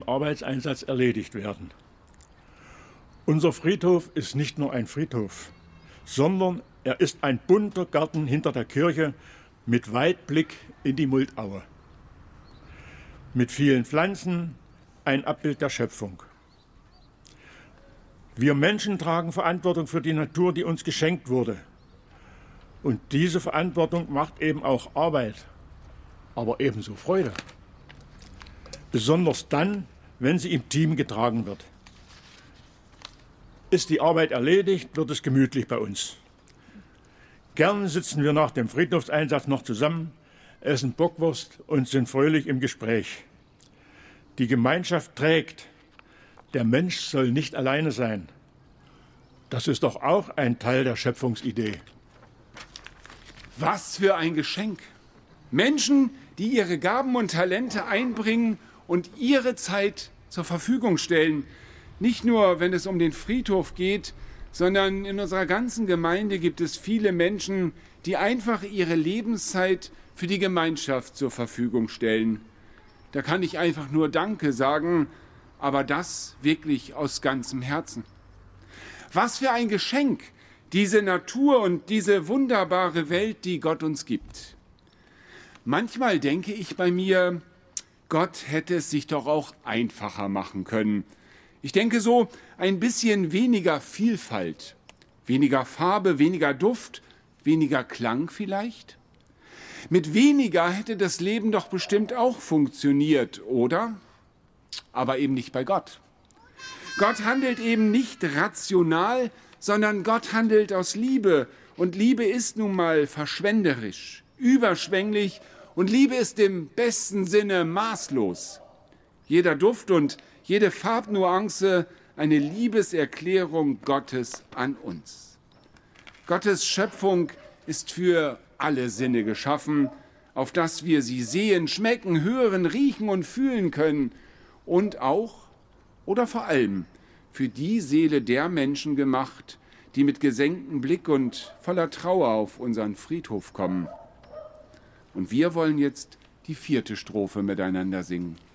Arbeitseinsatz erledigt werden. Unser Friedhof ist nicht nur ein Friedhof, sondern er ist ein bunter Garten hinter der Kirche mit Weitblick in die Muldaue. Mit vielen Pflanzen, ein Abbild der Schöpfung. Wir Menschen tragen Verantwortung für die Natur, die uns geschenkt wurde. Und diese Verantwortung macht eben auch Arbeit, aber ebenso Freude. Besonders dann, wenn sie im Team getragen wird. Ist die Arbeit erledigt, wird es gemütlich bei uns. Gern sitzen wir nach dem Friedhofseinsatz noch zusammen, essen Bockwurst und sind fröhlich im Gespräch. Die Gemeinschaft trägt. Der Mensch soll nicht alleine sein. Das ist doch auch ein Teil der Schöpfungsidee. Was für ein Geschenk! Menschen, die ihre Gaben und Talente einbringen und ihre Zeit zur Verfügung stellen. Nicht nur, wenn es um den Friedhof geht, sondern in unserer ganzen Gemeinde gibt es viele Menschen, die einfach ihre Lebenszeit für die Gemeinschaft zur Verfügung stellen. Da kann ich einfach nur Danke sagen, aber das wirklich aus ganzem Herzen. Was für ein Geschenk, diese Natur und diese wunderbare Welt, die Gott uns gibt. Manchmal denke ich bei mir, Gott hätte es sich doch auch einfacher machen können. Ich denke so, ein bisschen weniger Vielfalt, weniger Farbe, weniger Duft, weniger Klang vielleicht? Mit weniger hätte das Leben doch bestimmt auch funktioniert, oder? Aber eben nicht bei Gott. Gott handelt eben nicht rational, sondern Gott handelt aus Liebe. Und Liebe ist nun mal verschwenderisch, überschwänglich und Liebe ist im besten Sinne maßlos. Jeder Duft und jede Farbnuance eine Liebeserklärung Gottes an uns. Gottes Schöpfung ist für alle Sinne geschaffen, auf dass wir sie sehen, schmecken, hören, riechen und fühlen können und auch oder vor allem für die Seele der Menschen gemacht, die mit gesenktem Blick und voller Trauer auf unseren Friedhof kommen. Und wir wollen jetzt die 4. Strophe miteinander singen.